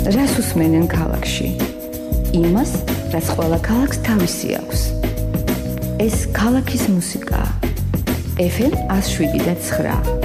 რას უსმენენ ქალაქში? იმას, რაც ყველა ქალაქს თავისი აქვს. ეს ქალაქის მუსიკაა. FM 107.9